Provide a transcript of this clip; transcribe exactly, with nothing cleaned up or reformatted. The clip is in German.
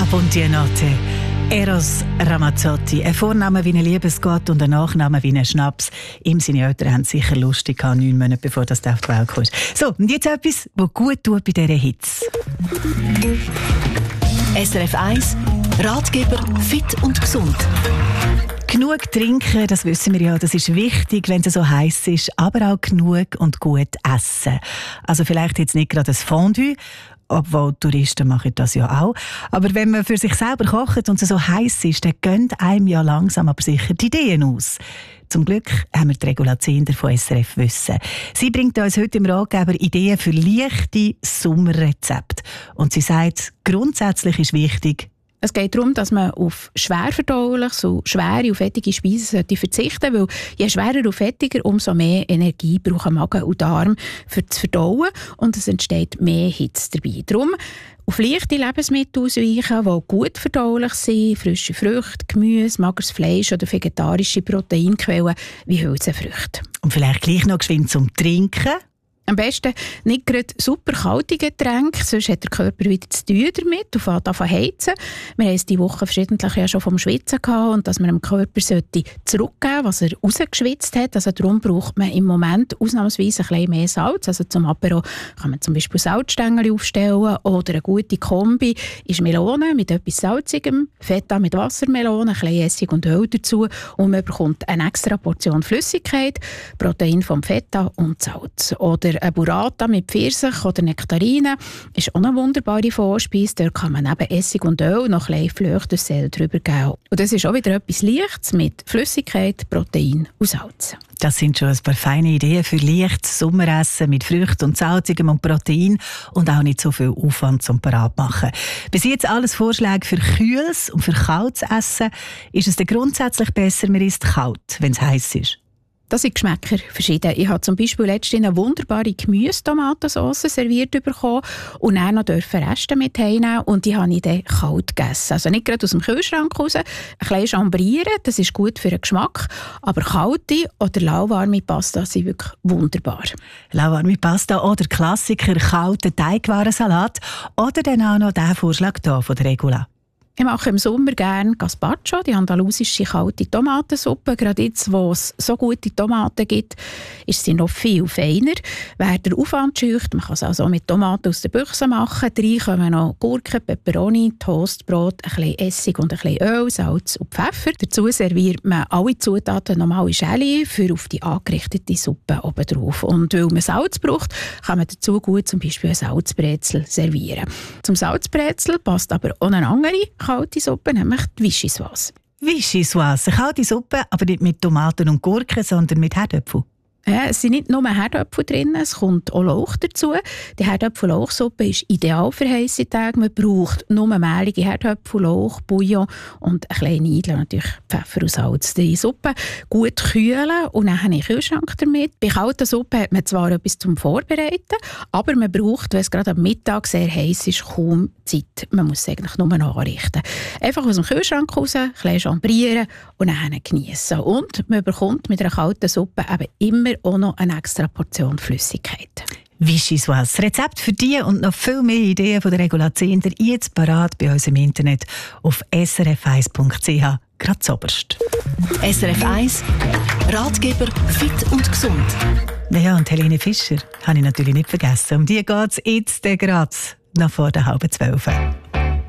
Buonanotte. Eros Ramazzotti. Ein Vorname wie ein Liebesgott und ein Nachname wie ein Schnaps. Ihm seine Eltern haben sicher lustig gehabt, neun Monate bevor das auf die Welt kam. So, und jetzt etwas, was gut tut bei diesen Hits. S R F eins Ratgeber fit und gesund. Genug trinken, das wissen wir ja, das ist wichtig, wenn es so heiß ist, aber auch genug und gut essen. Also vielleicht jetzt nicht gerade ein Fondue, obwohl Touristen machen das ja auch. Aber wenn man für sich selber kocht und es so heiß ist, dann gehen einem ja langsam aber sicher die Ideen aus. Zum Glück haben wir die Regula Zehnder von S R F Wissen. Sie bringt uns heute im Ratgeber Ideen für leichte Sommerrezepte. Und sie sagt, grundsätzlich ist wichtig, es geht darum, dass man auf schwerverdaulich, so schwere und fettige Speisen verzichten sollte, weil je schwerer und fettiger, umso mehr Energie brauchen Magen und Darm für das Verdauen und es entsteht mehr Hitze dabei. Darum auf leichte Lebensmittel ausweichen, die gut verdaulich sind, frische Früchte, Gemüse, mageres Fleisch oder vegetarische Proteinquellen wie Hülsenfrüchte. Und vielleicht gleich noch geschwind zum Trinken. Am besten nicht gerade super kalte Getränke, sonst hat der Körper wieder zu tun damit und fängt an zu heizen. Wir haben es diese Woche verschiedentlich ja schon vom Schwitzen gehabt und dass man dem Körper zurückgeben sollte, was er rausgeschwitzt hat. Also darum braucht man im Moment ausnahmsweise ein bisschen mehr Salz. Also zum Apero kann man zum Beispiel Salzstängel aufstellen oder eine gute Kombi ist Melone mit etwas Salzigem, Feta mit Wassermelone, ein bisschen Essig und Öl dazu und man bekommt eine extra Portion Flüssigkeit, Protein vom Feta und Salz. Oder eine Burrata mit Pfirsich oder Nektarinen ist auch eine wunderbare Vorspeise. Dort kann man neben Essig und Öl noch ein bisschen Flöchtensel drüber geben. Und das ist auch wieder etwas Leichtes mit Flüssigkeit, Protein und Salz. Das sind schon ein paar feine Ideen für leichtes Sommeressen mit Früchten und Salzigem und Protein und auch nicht so viel Aufwand zum Paratmachen. Bis jetzt alles Vorschläge für kühles und für kaltes Essen. Ist es dann grundsätzlich besser, man isst kalt, wenn es heiß ist? Das sind Geschmäcker verschieden. Ich habe zum Beispiel letztens eine wunderbare Gemüse-Tomatensauce serviert bekommen und dann noch Reste mit heimnehmen und die habe ich dann kalt gegessen. Also nicht gerade aus dem Kühlschrank raus, ein bisschen chambrieren, das ist gut für den Geschmack, aber kalte oder lauwarme Pasta sind wirklich wunderbar. Lauwarme Pasta oder Klassiker, kalter Teigwarensalat oder dann auch noch der Vorschlag hier von der Regula. Ich mache im Sommer gerne Gazpacho, die andalusische kalte Tomatensuppe. Gerade jetzt, wo es so gute Tomaten gibt, ist sie noch viel feiner. Wer den Aufwand scheucht, man kann es also mit Tomaten aus der Büchse machen. Rein kommen noch Gurken, Peperoni, Toastbrot, ein bisschen Essig und ein bisschen Öl, Salz und Pfeffer. Dazu serviert man alle Zutaten normal in Schälchen für auf die angerichtete Suppe oben drauf. Und weil man Salz braucht, kann man dazu gut zum Beispiel ein Salzbrezel servieren. Zum Salzbrezel passt aber auch eine andere kalte Suppe, nämlich die Vichyssoise. Vichyssoise, eine kalte Suppe, aber nicht mit Tomaten und Gurken, sondern mit Herdöpfel. Ja, es sind nicht nur Herdöpfel drin, es kommt auch Lauch dazu. Die Herdöpfel-Lauchsuppe ist ideal für heisse Tage. Man braucht nur mehlige Herdöpfel, Lauch, Bouillon und eine kleine Eidel, natürlich Pfeffer und Salz. Die Suppe gut kühlen und dann in den Kühlschrank damit. Bei kalter Suppe hat man zwar etwas zum Vorbereiten, aber man braucht, wenn es gerade am Mittag sehr heiß ist, kaum Zeit. Man muss es eigentlich nur anrichten. Einfach aus dem Kühlschrank raus, ein bisschen chambrieren und dann geniessen. Und man bekommt mit einer kalten Suppe eben immer auch noch eine extra Portion Flüssigkeit. Vichyssoise. Rezept für die und noch viel mehr Ideen von der Regula Zehnder jetzt parat bei uns im Internet auf s r f eins punkt c h. Gerade zoberst. S R F eins Ratgeber fit und gesund. Ja, und Helene Fischer habe ich natürlich nicht vergessen. Um die geht es jetzt gerade nach vor der halben Zwölf.